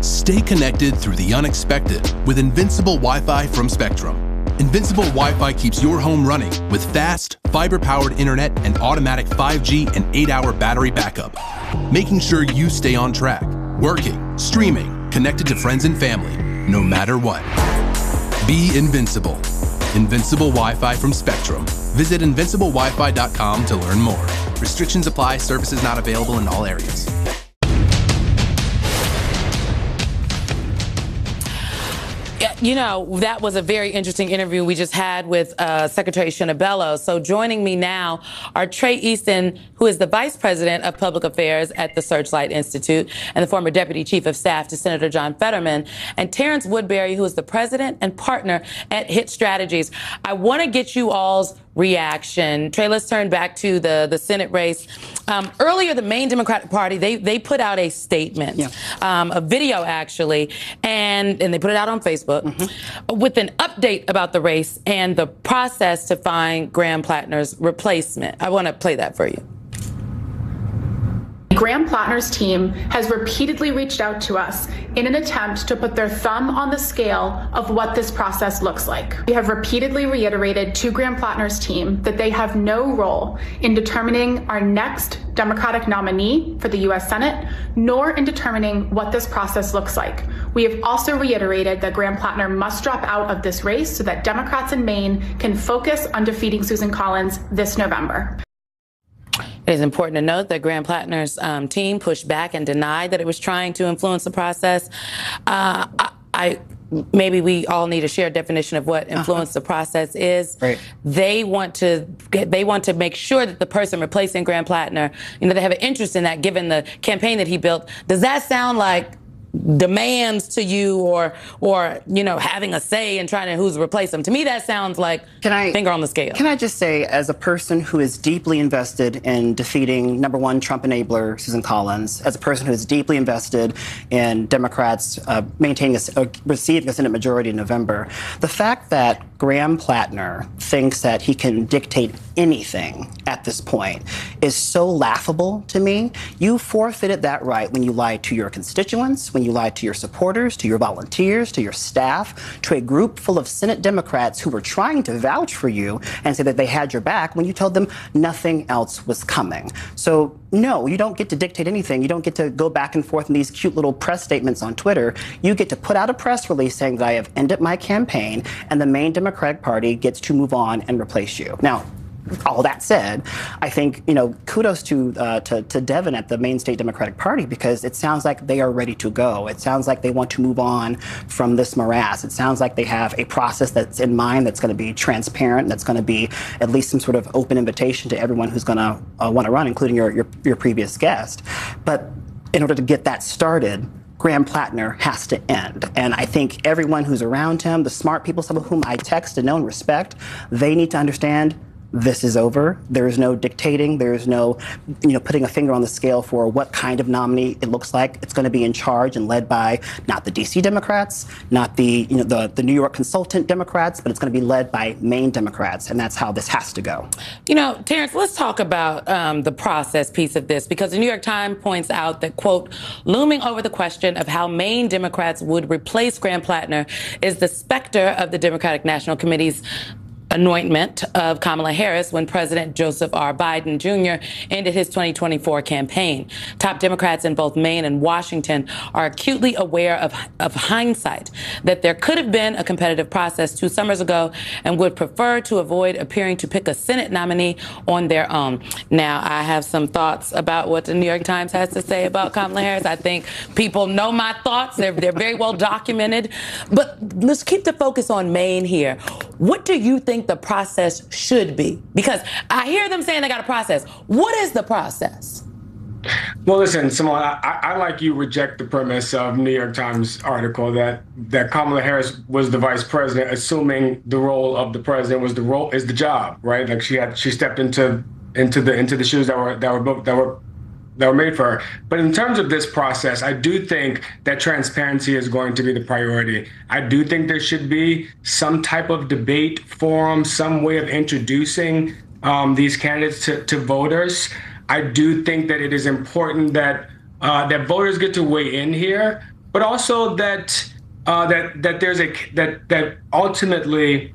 Stay connected through the unexpected with Invincible Wi-Fi from Spectrum. Invincible Wi-Fi keeps your home running with fast, fiber-powered internet and automatic 5G and 8-hour battery backup, making sure you stay on track, working, streaming, connected to friends and family, no matter what. Be invincible. Invincible Wi-Fi from Spectrum. Visit invinciblewifi.com to learn more. Restrictions apply. Services not available in all areas. You know, that was a very interesting interview we just had with Secretary Shinabello. So joining me now are Trey Easton, who is the Vice President of Public Affairs at the Searchlight Institute and the former Deputy Chief of Staff to Senator John Fetterman, and Terrence Woodbury, who is the President and Partner at HIT Strategies. I want to get you all's reaction. Trey, let's turn back to the Senate race. Earlier, the Maine Democratic Party, they put out a statement, a video actually, and they put it out on Facebook with an update about the race and the process to find Graham Plattner's replacement. I want to play that for you. Graham Plattner's team has repeatedly reached out to us in an attempt to put their thumb on the scale of what this process looks like. We have repeatedly reiterated to Graham Plattner's team that they have no role in determining our next Democratic nominee for the U.S. Senate, nor in determining what this process looks like. We have also reiterated that Graham Plattner must drop out of this race so that Democrats in Maine can focus on defeating Susan Collins this November. It is important to note that Graham Plattner's team pushed back and denied that it was trying to influence the process. Maybe we all need a shared definition of what influence the process is. Right. They want to make sure that the person replacing Graham Plattner, they have an interest in that given the campaign that he built. Does that sound like demands to you or having a say in trying to who's replace them? To me, that sounds like finger on the scale. Can I just say, as a person who is deeply invested in defeating #1 Trump enabler Susan Collins, as a person who is deeply invested in Democrats receiving a Senate majority in November, the fact that Graham Plattner thinks that he can dictate anything at this point is so laughable to me. You forfeited that right when you lied to your constituents, when you lied to your supporters, to your volunteers, to your staff, to a group full of Senate Democrats who were trying to vouch for you and say that they had your back when you told them nothing else was coming. So no, you don't get to dictate anything. You don't get to go back and forth in these cute little press statements on Twitter. You get to put out a press release saying that I have ended my campaign and the Maine Democratic Party gets to move on and replace you. Now, all that said, I think, kudos to Devin at the Maine State Democratic Party, because it sounds like they are ready to go. It sounds like they want to move on from this morass. It sounds like they have a process that's in mind that's going to be transparent, that's going to be at least some sort of open invitation to everyone who's going to want to run, including your previous guest. But in order to get that started, Graham Plattner has to end. And I think everyone who's around him, the smart people, some of whom I text and know and respect, they need to understand this is over. There is no dictating. There is no, putting a finger on the scale for what kind of nominee it looks like. It's going to be in charge and led by not the D.C. Democrats, not the New York consultant Democrats, but it's going to be led by Maine Democrats, and that's how this has to go. Terrence, let's talk about the process piece of this, because the New York Times points out that, quote, looming over the question of how Maine Democrats would replace Graham Plattner is the specter of the Democratic National Committee's anointment of Kamala Harris when President Joseph R. Biden Jr. ended his 2024 campaign. Top Democrats in both Maine and Washington are acutely aware of hindsight, that there could have been a competitive process 2 summers ago, and would prefer to avoid appearing to pick a Senate nominee on their own. Now, I have some thoughts about what the New York Times has to say about Kamala Harris. I think people know my thoughts. They're very well documented. But let's keep the focus on Maine here. What do you think the process should be? Because I hear them saying they got a process. What is the process? Well, listen, Simone, I like you reject the premise of New York Times article that Kamala Harris was the vice president, assuming the role of the president is the job, right? Like she stepped into the shoes that were made for her. But in terms of this process, I do think that transparency is going to be the priority. I do think there should be some type of debate forum, some way of introducing these candidates to voters. I do think that it is important that voters get to weigh in here. but also that that ultimately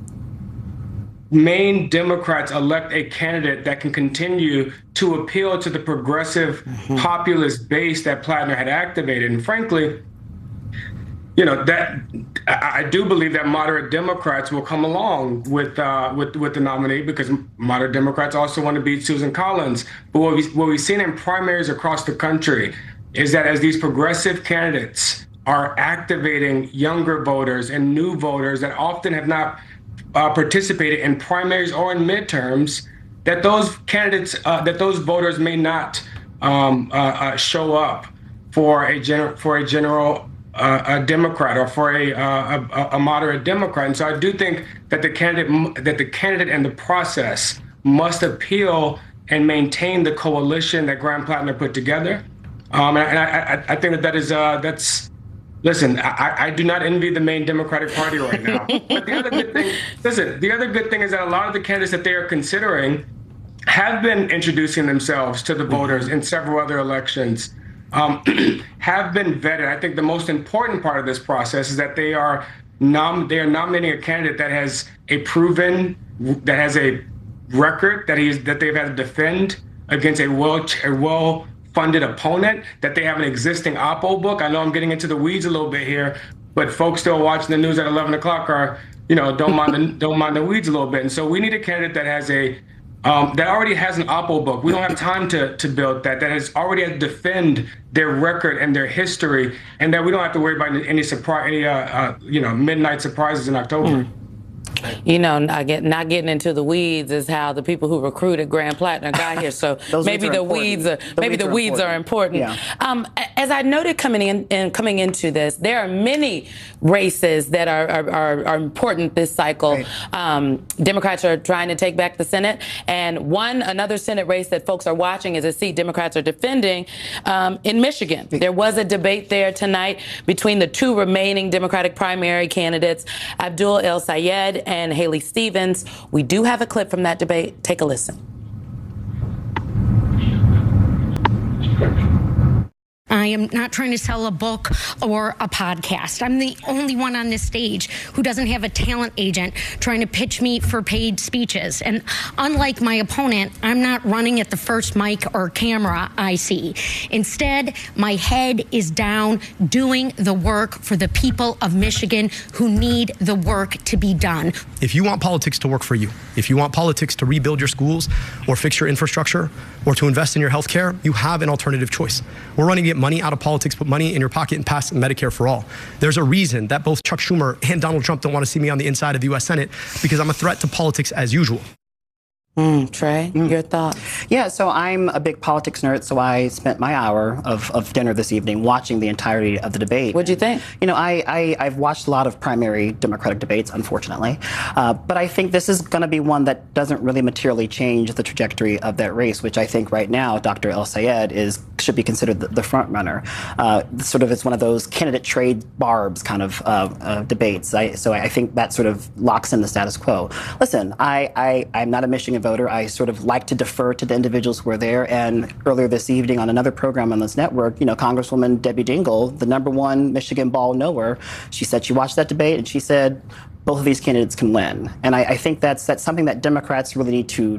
Maine Democrats elect a candidate that can continue to appeal to the progressive populist base that Plattner had activated. And frankly, that I do believe that moderate Democrats will come along with the nominee, because moderate Democrats also want to beat Susan Collins. But what we've seen in primaries across the country is that as these progressive candidates are activating younger voters and new voters that often have not participated in primaries or in midterms, that those candidates, that those voters may not show up for a general Democrat or for a moderate Democrat. And so I do think that the candidate and the process must appeal and maintain the coalition that Graham Plattner put together. And I think that's. Listen, I do not envy the Maine Democratic Party right now. But the other good thing is that a lot of the candidates that they are considering have been introducing themselves to the voters in several other elections, have been vetted. I think the most important part of this process is that they are nominating a candidate that has a record that they've had to defend against a well-funded opponent, that they have an existing oppo book. I know I'm getting into the weeds a little bit here, but folks still watching the news at 11 o'clock are, don't mind the weeds a little bit. And so we need a candidate that has that already has an oppo book. We don't have time to build that has already had to defend their record and their history, and that we don't have to worry about any midnight surprises in October. Not getting into the weeds is how the people who recruited Graham Plattner got here. So maybe the weeds are important. Yeah. As I noted coming into this, there are many races that are important this cycle. Right. Democrats are trying to take back the Senate, and another Senate race that folks are watching is a seat Democrats are defending in Michigan. There was a debate there tonight between the two remaining Democratic primary candidates, Abdul El-Sayed and Haley Stevens. We do have a clip from that debate. Take a listen. I am not trying to sell a book or a podcast. I'm the only one on this stage who doesn't have a talent agent trying to pitch me for paid speeches. And unlike my opponent, I'm not running at the first mic or camera I see. Instead, my head is down doing the work for the people of Michigan who need the work to be done. If you want politics to work for you, if you want politics to rebuild your schools or fix your infrastructure or to invest in your health care, you have an alternative choice. We're running to get money out of politics, put money in your pocket, and pass Medicare for all. There's a reason that both Chuck Schumer and Donald Trump don't want to see me on the inside of the U.S. Senate, because I'm a threat to politics as usual. Trey, your thoughts? Yeah, so I'm a big politics nerd, so I spent my hour of dinner this evening watching the entirety of the debate. What'd you think? I've watched a lot of primary Democratic debates, unfortunately, but I think this is going to be one that doesn't really materially change the trajectory of that race, which I think right now Dr. El-Sayed should be considered the front runner. Sort of it's one of those candidate trade barbs kind of debates. So I think that sort of locks in the status quo. Listen, I'm not a Michigan voter. I sort of like to defer to the individuals who are there. And earlier this evening on another program on this network, Congresswoman Debbie Dingell, the #1 Michigan ball knower, she said she watched that debate and she said both of these candidates can win. And I think that's something that Democrats really need to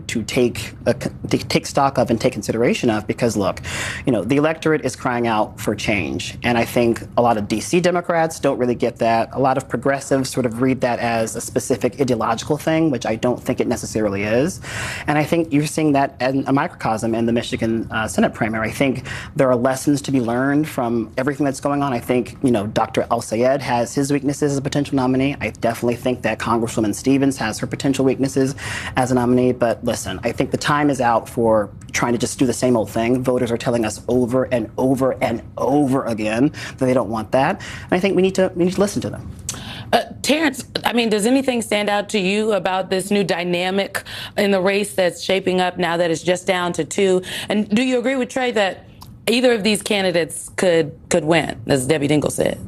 take stock of and take consideration of, because look, the electorate is crying out for change. And I think a lot of DC Democrats don't really get that. A lot of progressives sort of read that as a specific ideological thing, which I don't think it necessarily is. And I think you're seeing that in a microcosm in the Michigan Senate primary. I think there are lessons to be learned from everything that's going on. I think, Dr. El-Sayed has his weaknesses as a potential nominee. I definitely think that Congresswoman Stevens has her potential weaknesses as a nominee. But listen, I think the time is out for trying to just do the same old thing. Voters are telling us over and over and over again that they don't want that. And I think we need to listen to them. Terrence, does anything stand out to you about this new dynamic in the race that's shaping up now that it's just down to 2? And do you agree with Trey that either of these candidates could win, as Debbie Dingell said?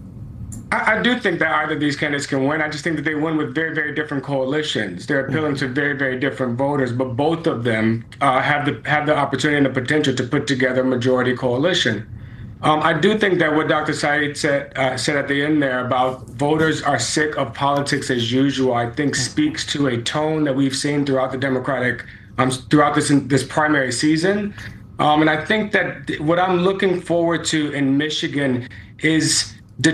I do think that either of these candidates can win. I just think that they win with very, very different coalitions. They're appealing to very, very different voters, but both of them have the opportunity and the potential to put together a majority coalition. I do think that what Dr. Saeed said at the end there about voters are sick of politics as usual, I think speaks to a tone that we've seen throughout the Democratic, throughout this primary season. And I think that what I'm looking forward to in Michigan is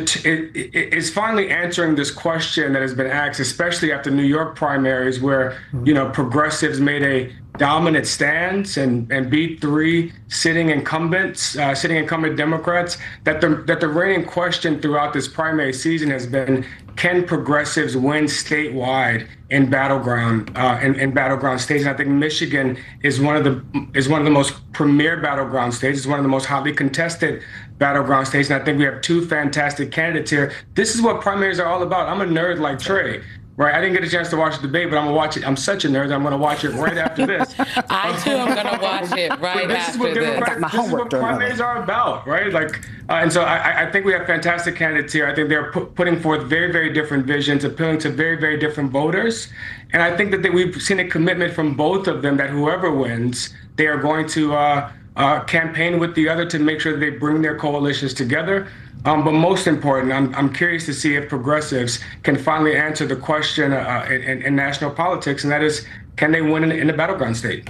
finally answering this question that has been asked, especially after New York primaries, where progressives made a dominant stance and beat three sitting incumbent Democrats. That the reigning question throughout this primary season has been: can progressives win statewide in battleground states? And I think Michigan is one of the most premier battleground states. It's one of the most hotly contested battleground states. And I think we have two fantastic candidates here. This is what primaries are all about. I'm a nerd like Trey. Right, I didn't get a chance to watch the debate, but I'm gonna watch it. I'm such a nerd. I'm gonna watch it right after this. I too am gonna watch it right after this. This is what primaries are about, right? And so I think we have fantastic candidates here. I think they're putting forth very, very different visions, appealing to very, very different voters. And I think that we've seen a commitment from both of them that whoever wins, they are going to campaign with the other to make sure that they bring their coalitions together. But most important, I'm curious to see if progressives can finally answer the question in national politics, and that is, can they win in a battleground state?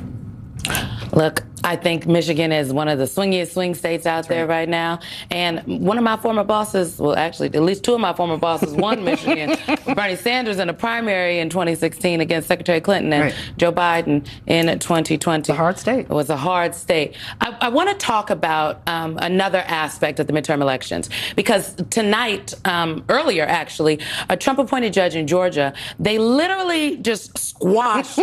Look, I think Michigan is one of the swingiest swing states out there right now. And one of my former bosses, well, actually, at least two of my former bosses won Michigan. Bernie Sanders in a primary in 2016 against Secretary Clinton and Joe Biden in 2020. It's a hard state. It was a hard state. I want to talk about another aspect of the midterm elections, because tonight, earlier actually, a Trump-appointed judge in Georgia, they literally just squashed.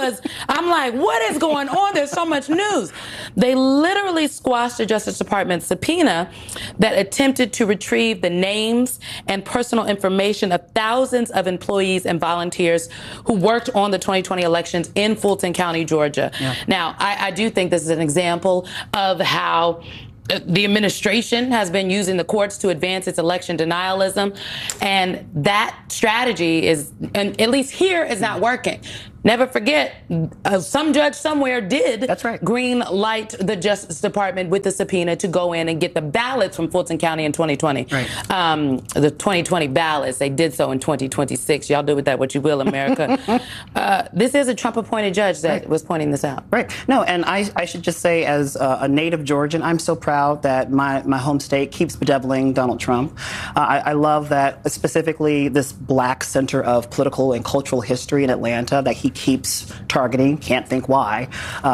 I'm like, what is going on? There's so much news. They literally squashed the Justice Department subpoena that attempted to retrieve the names and personal information of thousands of employees and volunteers who worked on the 2020 elections in Fulton County, Georgia. Yeah. Now, I do think this is an example of how the administration has been using the courts to advance its election denialism, and that strategy and at least here, is not working. Never forget, some judge somewhere did green light the Justice Department with the subpoena to go in and get the ballots from Fulton County in 2020. Right. The 2020 ballots, they did so in 2026. Y'all do with that what you will, America. This is a Trump-appointed judge that was pointing this out. Right. No, and I should just say, as a native Georgian, I'm so proud that my home state keeps bedeviling Donald Trump. I love that specifically this black center of political and cultural history in Atlanta that he keeps targeting, can't think why,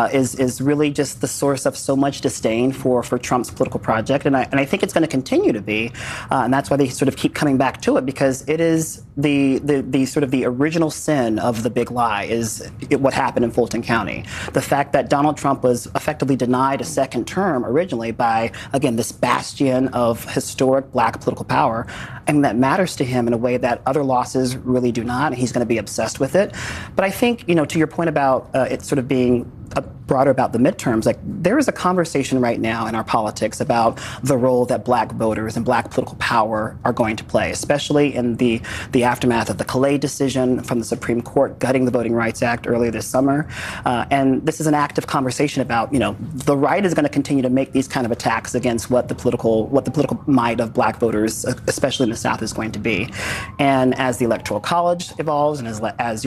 is really just the source of so much disdain for Trump's political project. And I think it's going to continue to be. And that's why they sort of keep coming back to it, because it is the sort of the original sin of the big lie is what happened in Fulton County. The fact that Donald Trump was effectively denied a second term originally by, again, this bastion of historic black political power, and that matters to him in a way that other losses really do not. And he's going to be obsessed with it. But I think, to your point about it sort of being broader about the midterms, like there is a conversation right now in our politics about the role that black voters and black political power are going to play, especially in the aftermath of the Calais decision from the Supreme Court gutting the Voting Rights Act earlier this summer. And this is an active conversation about, the right is going to continue to make these kind of attacks against what the political might of black voters, especially in the South, is going to be. And as the Electoral College evolves, and as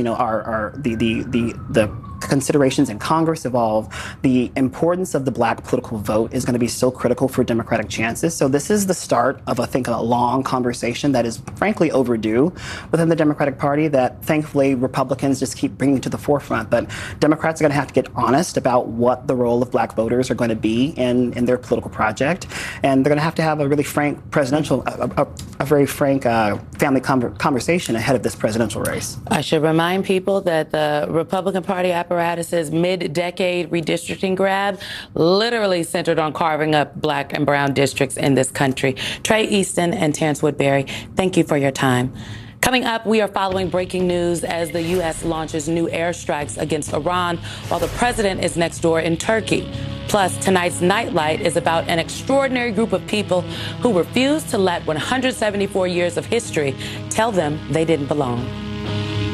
the considerations in Congress evolve, the importance of the black political vote is going to be so critical for Democratic chances. So this is the start of, I think, a long conversation that is frankly overdue within the Democratic Party that thankfully Republicans just keep bringing to the forefront. But Democrats are going to have to get honest about what the role of black voters are going to be in their political project. And they're going to have a really frank a very frank family conversation ahead of this presidential race. I should remind people that the Republican Party apparatus's mid-decade redistricting grab literally centered on carving up black and brown districts in this country. Trey Easton and Terrence Woodbury, thank you for your time. Coming up, we are following breaking news as the U.S. launches new airstrikes against Iran while the president is next door in Turkey. Plus, tonight's Nightlight is about an extraordinary group of people who refused to let 174 years of history tell them they didn't belong.